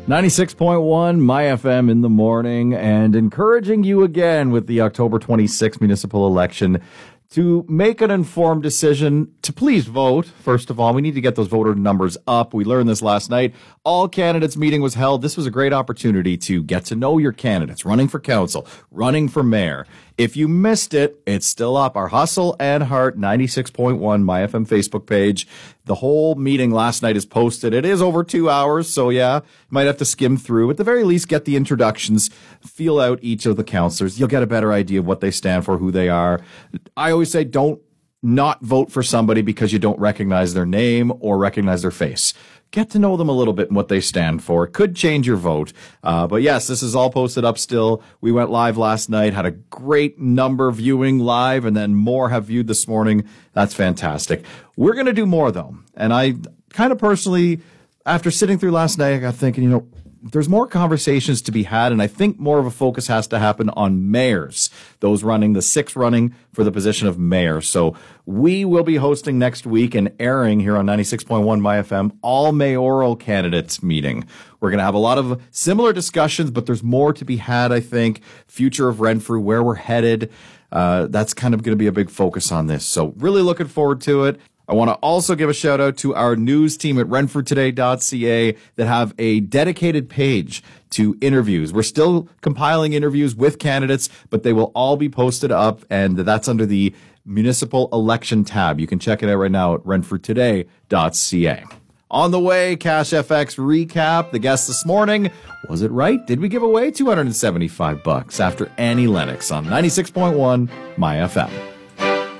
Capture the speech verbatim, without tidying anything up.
ninety-six point one My F M in the morning, and encouraging you again with the October twenty-sixth municipal election to make an informed decision, to please vote. First of all, we need to get those voter numbers up. We learned this last night. All candidates meeting was held. This was a great opportunity to get to know your candidates, running for council, running for mayor. If you missed it, it's still up. Our Hustle and Heart ninety-six point one My F M Facebook page. The whole meeting last night is posted. It is over two hours, so yeah, you might have to skim through. At the very least, get the introductions, feel out each of the councillors. You'll get a better idea of what they stand for, who they are. I always say don't not vote for somebody because you don't recognize their name or recognize their face. Get to know them a little bit and what they stand for. It could change your vote. Uh, but yes, this is all posted up still. We went live last night, had a great number viewing live, and then more have viewed this morning. That's fantastic. We're going to do more, though. And I kind of personally, after sitting through last night, I got thinking, you know, there's more conversations to be had, and I think more of a focus has to happen on mayors, those running, the six running for the position of mayor. So we will be hosting next week and airing here on ninety-six point one My F M, all mayoral candidates meeting. We're going to have a lot of similar discussions, but there's more to be had, I think. Future of Renfrew, where we're headed. Uh, that's kind of going to be a big focus on this. So really looking forward to it. I want to also give a shout out to our news team at renfrew today dot c a that have a dedicated page to interviews. We're still compiling interviews with candidates, but they will all be posted up, and that's under the municipal election tab. You can check it out right now at renfrew today dot c a. On the way, Cash F X recap. The guest this morning, was it right? Did we give away two hundred seventy-five bucks after Annie Lennox on ninety-six point one My F M?